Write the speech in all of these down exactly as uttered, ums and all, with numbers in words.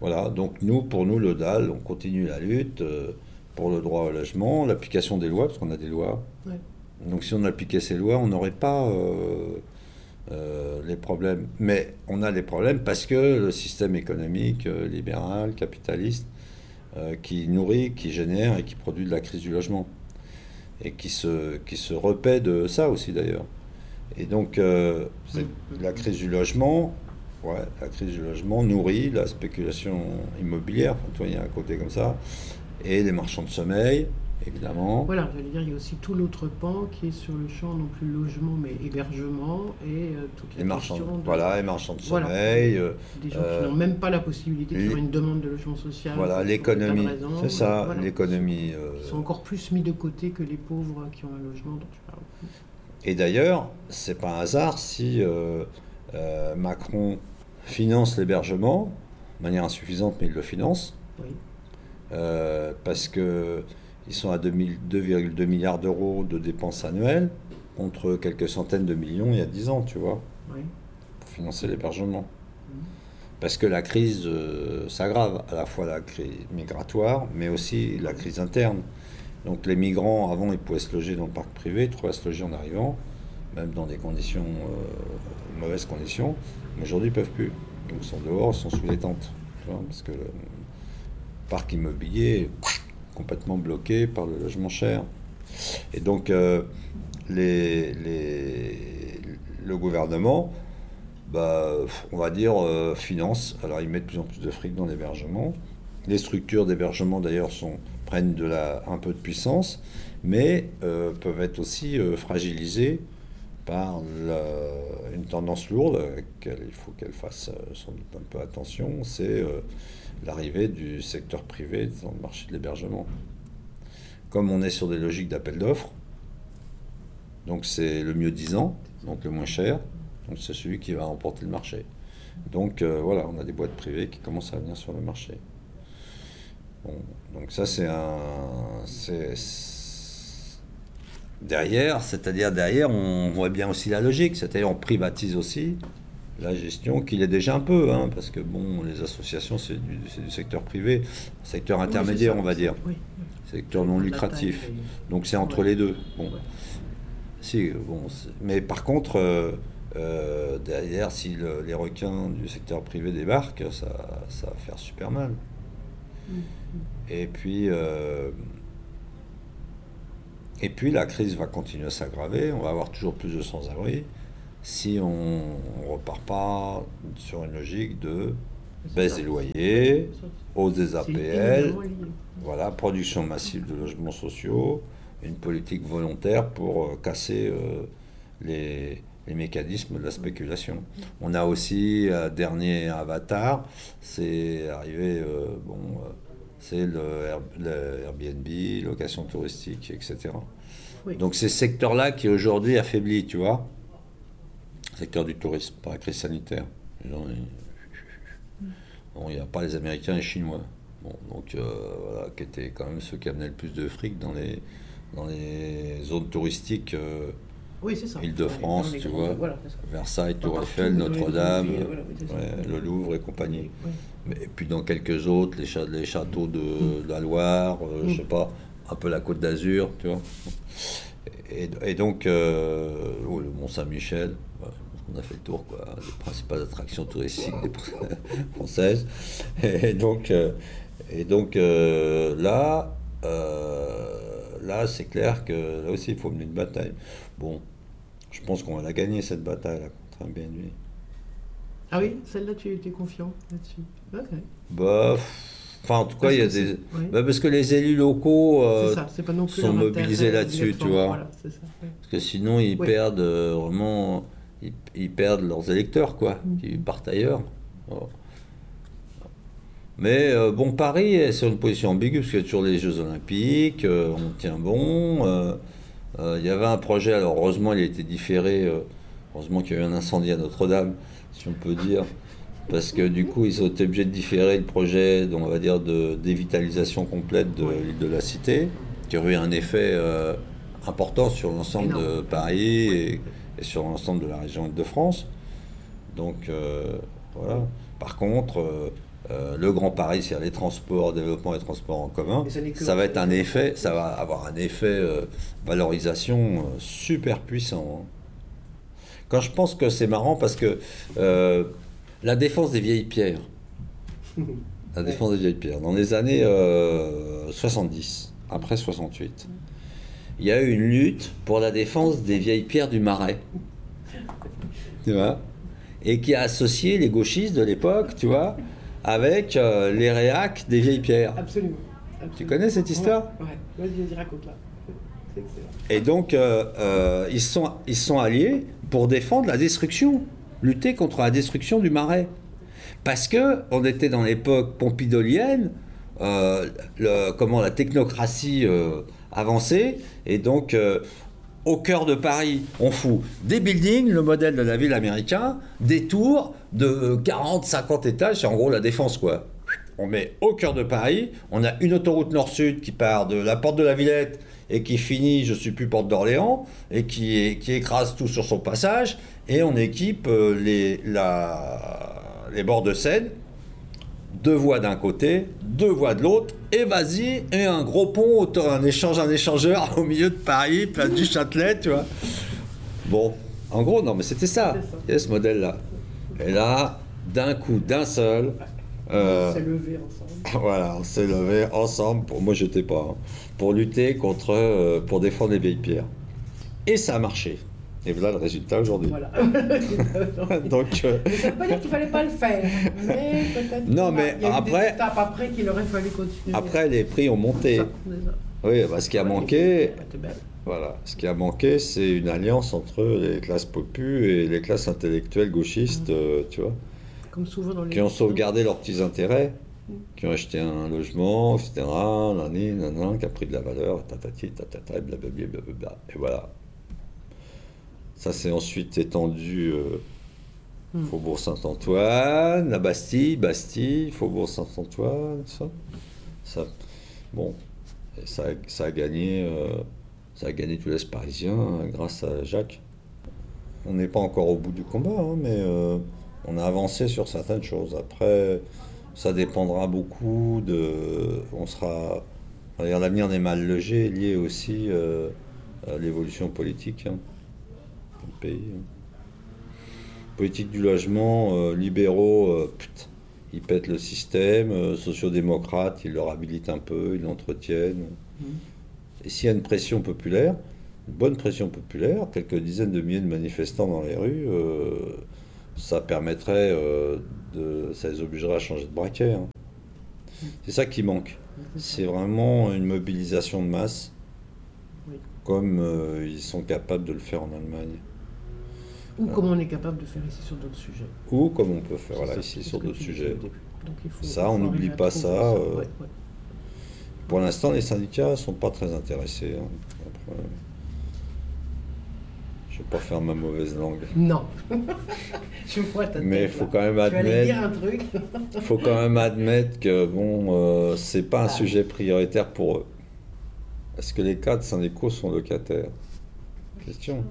Voilà, donc nous, pour nous, le D A L, on continue la lutte euh, pour le droit au logement, l'application des lois, parce qu'on a des lois. Ouais. Donc si on appliquait ces lois, on n'aurait pas euh, euh, les problèmes. Mais on a des problèmes parce que le système économique euh, libéral, capitaliste, euh, qui nourrit, qui génère et qui produit de la crise du logement. Et qui se, qui se repaît de ça aussi d'ailleurs. Et donc euh, c'est- la crise du logement, ouais, la crise du logement nourrit la spéculation immobilière, enfin, toi il y a un côté comme ça, et les marchands de sommeil, évidemment. Voilà, j'allais dire, il y a aussi tout l'autre pan qui est sur le champ, non plus logement, mais hébergement et euh, toutes les Les marchands, questions de... voilà, les marchands de Voilà. sommeil, euh, Des gens euh, qui n'ont même pas la possibilité de les- faire une demande de logement social. voilà, pour l'économie, des tas de raisons, c'est ça, euh, voilà. l'économie. euh, Ils sont encore plus mis de côté que les pauvres qui ont un logement dont tu parles. Et d'ailleurs, c'est pas un hasard si euh, euh, Macron finance l'hébergement, de manière insuffisante, mais il le finance. Oui. Euh, parce que ils sont à deux virgule deux milliards d'euros de dépenses annuelles contre quelques centaines de millions il y a dix ans, tu vois, Oui. pour financer l'hébergement. Mhm. Parce que la crise euh, s'aggrave, à la fois la crise migratoire, mais aussi la crise interne. Donc les migrants, avant, ils pouvaient se loger dans le parc privé, ils trouvaient à se loger en arrivant, même dans des conditions, euh, mauvaises conditions. Mais aujourd'hui, ils ne peuvent plus. Donc ils sont dehors, ils sont sous les tentes. Tu vois, parce que le parc immobilier est complètement bloqué par le logement cher. Et donc, euh, les, les, le gouvernement, bah, on va dire, euh, finance. Alors, ils mettent de plus en plus de fric dans l'hébergement. Les structures d'hébergement, d'ailleurs, sont, prennent de la, un peu de puissance, mais euh, peuvent être aussi euh, fragilisées par la, une tendance lourde à laquelle il faut qu'elle fasse euh, sans doute un peu attention, c'est euh, l'arrivée du secteur privé dans le marché de l'hébergement. Comme on est sur des logiques d'appel d'offres, donc c'est le mieux disant, donc le moins cher, donc c'est celui qui va remporter le marché. Donc euh, voilà, on a des boîtes privées qui commencent à venir sur le marché. Bon, donc ça c'est un... c'est, derrière, c'est-à-dire derrière, on voit bien aussi la logique, c'est-à-dire on privatise aussi la gestion, qu'il est déjà un peu, hein, parce que bon, les associations, c'est du, c'est du secteur privé, secteur intermédiaire, Oui, on va dire, oui. secteur non lucratif. Donc c'est entre ouais. les deux. Bon, Ouais. si, bon, mais par contre, euh, euh, derrière, si le, les requins du secteur privé débarquent, ça, ça va faire super mal. Mmh. Et puis, euh, et puis la crise va continuer à s'aggraver, on va avoir toujours plus de sans-abri si on ne repart pas sur une logique de baisse des loyers, hausse des A P L, voilà, production massive de logements sociaux, une politique volontaire pour euh, casser euh, les, les mécanismes de la spéculation. On a aussi un dernier avatar, c'est arrivé, euh, bon, euh, c'est le, Air, le Airbnb, location touristique, et cetera. Oui. Donc ces secteurs-là qui aujourd'hui affaiblis, tu vois, secteur du tourisme par la crise sanitaire. Bon, il n'y a pas les Américains et les Chinois. Bon, donc euh, voilà, qui étaient quand même ceux qui amenaient le plus de fric dans les, dans les zones touristiques. Euh, oui, c'est ça. Île-de-France, tu grands, vois, voilà, Versailles, Tour Eiffel, Notre-Dame, voilà, oui, ouais, le Louvre et compagnie. Oui. Mais, et puis dans quelques autres, les, ch- les châteaux de, mmh. de la Loire, euh, mmh. je sais pas, un peu la Côte d'Azur, tu vois. Et, et donc, euh, oh, le Mont-Saint-Michel, voilà, on a fait le tour, quoi, les principales attractions touristiques françaises. Et donc, euh, et donc euh, là, euh, là, c'est clair que là aussi, il faut mener une bataille. Bon, je pense qu'on va la gagner, cette bataille-là, contre Airbnb. Ah oui, celle-là, tu étais confiant là-dessus. Ok. Bah, enfin, en tout cas, il y a des... Oui. Bah, parce que les élus locaux euh, ça, c'est pas non plus sont mobilisés là-dessus, tu vois. Voilà, c'est ça, oui. Parce que sinon, ils oui. perdent euh, vraiment... Ils, ils perdent leurs électeurs, quoi, mmh. qui partent ailleurs. Oh. Mais euh, bon, Paris est sur une position ambiguë, parce qu'il y a toujours les Jeux Olympiques, euh, on tient bon. Euh, euh, il y avait un projet, alors heureusement, il a été différé. Euh, heureusement qu'il y a eu un incendie à Notre-Dame, si on peut dire. Parce que du coup, ils ont été obligés de différer le projet, donc, on va dire, de dévitalisation complète de l'île de la Cité, qui aurait eu un effet euh, important sur l'ensemble de Paris et, et sur l'ensemble de la région Île-de-France. Donc, euh, voilà. Par contre, euh, euh, le Grand Paris, c'est-à-dire les transports, développement des transports en commun, Mais ça n'est que- ça va être un effet, ça va avoir un effet euh, valorisation euh, super puissant. hein. Quand je pense que c'est marrant parce que euh, la défense des vieilles pierres, la défense des vieilles pierres, dans les années euh, soixante-dix, après soixante-huit, il y a eu une lutte pour la défense des vieilles pierres du Marais. Tu vois, et qui a associé les gauchistes de l'époque, tu vois, avec euh, les réacs des vieilles pierres. Absolument. Absolument. Tu connais cette histoire ? Ouais, ouais. Vas-y, vas-y, raconte-la. C'est excellent. Et donc, euh, euh, ils sont, ils sont alliés pour défendre la destruction, lutter contre la destruction du Marais. Parce que on était dans l'époque pompidolienne, euh, le, comment la technocratie euh, avançait, et donc euh, au cœur de Paris, on fout des buildings, le modèle de la ville américain, des tours de quarante, cinquante étages, c'est en gros la défense quoi. On met au cœur de Paris, on a une autoroute nord-sud qui part de la porte de la Villette et qui finit, je ne sais plus, porte d'Orléans, et qui, qui écrase tout sur son passage, et on équipe euh, les, la, les bords de Seine, deux voies d'un côté, deux voies de l'autre, et vas-y, et un gros pont, un échange, un échangeur au milieu de Paris, place du Châtelet, tu vois. Bon, en gros, non, mais c'était ça, C'était ça. il y a ce modèle-là. Et là, d'un coup, d'un seul, euh, On s'est levés ensemble. voilà, on s'est levé ensemble, pour, moi j'étais pas, hein, pour lutter contre, euh, pour défendre les vieilles pierres. Et ça a marché. Et voilà le résultat aujourd'hui. Voilà. Donc, euh, Mais ça ne veut pas dire qu'il ne fallait pas le faire. Mais peut-être Non, qu'il y a- mais il y a eu après- des étapes après qu'il aurait fallu continuer. après, les prix ont monté. Ça, c'est ça. Oui, bah, ce qui a Ouais, manqué, elle était belle. voilà, ce qui a manqué, c'est une alliance entre les classes populaires et les classes intellectuelles gauchistes, euh, tu vois, Comme souvent dans les. qui ont sauvegardé leurs petits intérêts, qui ont acheté un logement, et cetera, nani, nanan, qui a pris de la valeur, tatati, tatata, et blablabla, blablabla. Et voilà. Ça s'est ensuite étendu euh, Hmm. Faubourg Saint-Antoine, la Bastille, Bastille, Faubourg Saint-Antoine, ça. ça bon, et ça, a- ça a gagné, euh, ça a gagné tout l'Est parisien hein, grâce à Jacques. On n'est pas encore au bout du combat, hein, mais euh, on a avancé sur certaines choses. Après, ça dépendra beaucoup de. On sera. D'ailleurs, l'avenir des mal logés est lié aussi euh, à l'évolution politique hein, du pays. hein. Politique du logement, euh, libéraux, euh, putain, ils pètent le système, euh, sociodémocrates, ils le réhabilitent un peu, ils l'entretiennent. Mhm. Et s'il y a une pression populaire, une bonne pression populaire, quelques dizaines de milliers de manifestants dans les rues, euh, ça permettrait, euh, de, ça les obligerait à changer de braquet. hein. C'est ça qui manque. C'est vraiment une mobilisation de masse, Oui. comme euh, ils sont capables de le faire en Allemagne. Ou comme on est capable de faire ici sur d'autres sujets. Ou comme on peut faire C'est voilà, ça, ici c'est sur ce que d'autres tu disais sujets. au début. Donc, il faut- Ça, il faut on arriver n'oublie à pas trouver ça, euh, Ouais, ouais. Pour l'instant, les syndicats ne sont pas très intéressés. hein. Après, je ne vais pas faire ma mauvaise langue. Non. Je vois ta tête. Mais il faut là. quand même Tu allais dire admettre, un truc. faut quand même admettre que bon, euh, c'est pas un Ah. sujet prioritaire pour eux. Est-ce que les cadres syndicaux sont locataires? Question.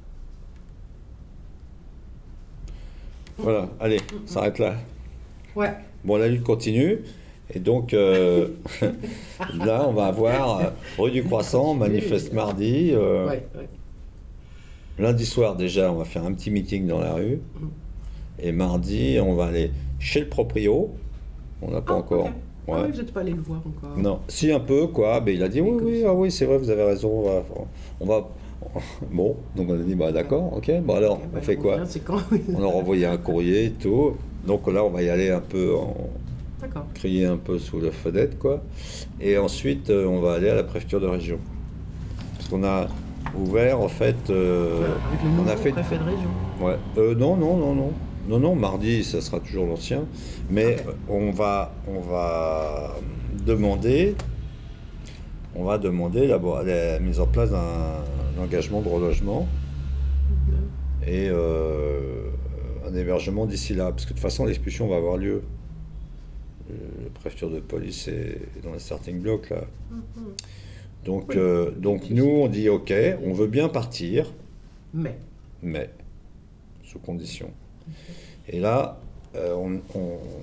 Voilà, allez, on s'arrête là. Ouais. Bon, la lutte continue. Et donc, euh, là, on va avoir euh, rue du Croissant, manifeste mardi. euh, Ouais, ouais. Lundi soir, déjà, on va faire un petit meeting dans la rue. Mm. Et mardi, on va aller chez le proprio. On n'a pas Ah, encore. ok. Ouais. Ah oui, vous n'êtes pas allé le voir encore. Non, si un peu, quoi. Mais il a dit oui, comme oui, ça. ah oui, c'est vrai, vous avez raison. On va. On va... Bon, donc on a dit, bah d'accord, ok. Bon, alors, Ok, bah, on fait quoi? revient, c'est quand On leur a envoyé un courrier et tout. Donc là, on va y aller un peu en. D'accord. Crier un peu sous la fenêtre, quoi. Et ensuite, euh, on va aller à la préfecture de région. Parce qu'on a ouvert, en fait. euh, Ouais, avec le on nouveau a fait. préfet de région. Ouais. Euh, non, non, non, non. Non, non, mardi, ça sera toujours l'ancien. Mais Ok. euh, on va, on va demander. On va demander la, la mise en place d'un un engagement de relogement et euh, un hébergement d'ici là. Parce que de toute façon, l'expulsion va avoir lieu. Le préfecture de police est dans les starting blocks là. Donc, Oui. euh, donc nous on dit ok, on veut bien partir, Mais. mais sous condition. Et là, euh, on, on-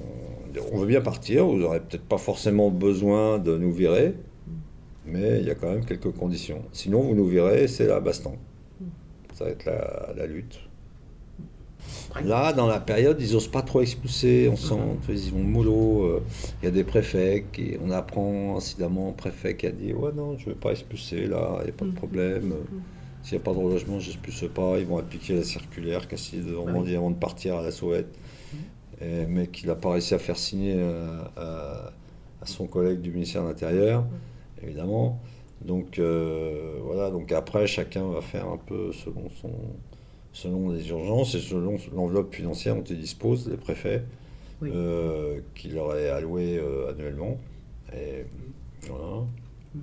on veut bien partir, vous n'aurez peut-être pas forcément besoin de nous virer, mais il y a quand même quelques conditions. Sinon, vous nous virez, c'est la baston. Ça va être la, la lutte. Là, dans la période, ils n'osent pas trop expulser, on sent, ils vont mollo. Il y a des préfets, qui, on apprend incidemment un préfet qui a dit « Ouais, non, je ne vais pas expulser, là, il n'y a pas de problème. S'il n'y a pas de relogement, je n'expulse pas. » Ils vont appliquer la circulaire Cassis de Normandie avant de partir à la Soweto. Et, mais qu'il n'a pas réussi à faire signer euh, à, à son collègue du ministère de l'Intérieur, évidemment. Donc euh, voilà, donc après, chacun va faire un peu selon, son, selon les urgences et selon l'enveloppe financière dont il dispose, les préfets, oui. euh, qui leur est allouée euh, annuellement. Et voilà. Mmh.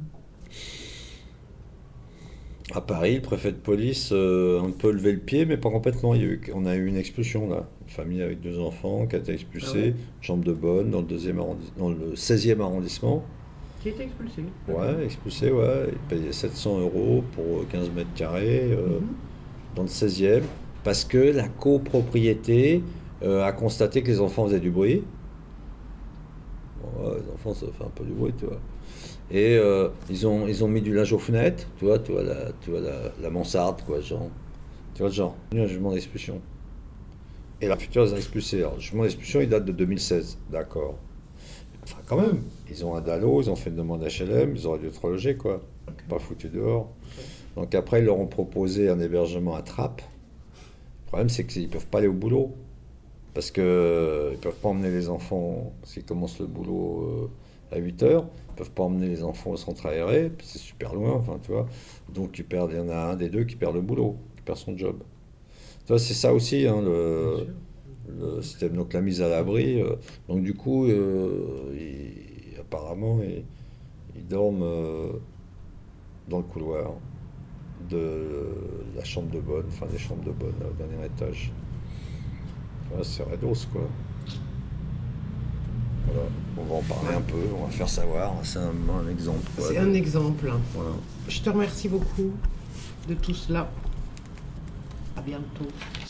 À Paris, le préfet de police euh, a un peu levé le pied, mais pas complètement. Il y a eu, on a eu une expulsion, là. Une famille avec deux enfants qui a été expulsée, ah ouais. Chambre de bonne, dans le, deuxième arrondi- dans le seizième arrondissement. Qui a été expulsé? Ouais, expulsé, ouais. Il payait sept cents euros pour quinze mètres carrés euh, mm-hmm. dans le seizième, parce que la copropriété euh, a constaté que les enfants faisaient du bruit. Bon, ouais, les enfants, ça fait un peu du bruit, tu vois. Et euh, ils, ont, ils ont mis du linge aux fenêtres, tu vois, tu vois, la, tu vois la, la mansarde, quoi, genre. Tu vois, genre, un jugement d'expulsion. Et la future les a expulsés. Alors, le jugement d'expulsion, il date de deux mille seize, d'accord. Enfin, quand même, ils ont un D A L O, ils ont fait une demande H L M, ils auraient dû être relogés, quoi. Pas foutus dehors. Donc après, ils leur ont proposé un hébergement à Trappes. Le problème, c'est qu'ils ne peuvent pas aller au boulot. Parce qu'ils euh, ne peuvent pas emmener les enfants, parce qu'ils commencent le boulot euh, à huit heures. Ils peuvent pas emmener les enfants au centre aéré, c'est super loin, enfin, tu vois. Donc, tu perds, il y en a un des deux qui perd le boulot, qui perd son job. Tu vois, c'est ça aussi, hein, le, le système. Donc, la mise à l'abri. Euh, donc, du coup, euh, ils, apparemment, ils, ils dorment euh, dans le couloir de la chambre de bonne, enfin, des chambres de bonne, au dernier étage. Tu vois, c'est Redos, quoi. Voilà. On va en parler un peu, on va faire savoir, c'est un, un exemple. Quoi. C'est un exemple. Voilà. Je te remercie beaucoup de tout cela. À bientôt.